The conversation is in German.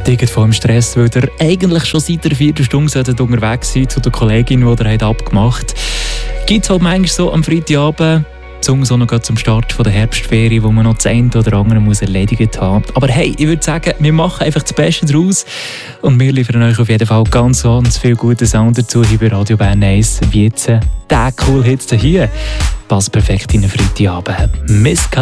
Ticket vom Stress, weil ihr eigentlich schon seit der 4. Stunde unterwegs seid zu der Kollegin, die ihr abgemacht habt. Gibt es halt manchmal so am Freitagabend, besonders auch noch zum Start der Herbstferien, wo man noch das eine oder andere muss erledigt haben. Aber hey, ich würde sagen, wir machen einfach das Beste daraus und wir liefern euch auf jeden Fall ganz viel guten Sound dazu hier bei Radio Bern 1, wie jetzt der cool Hits hier. Passt perfekt in einen Freitagabend. Miss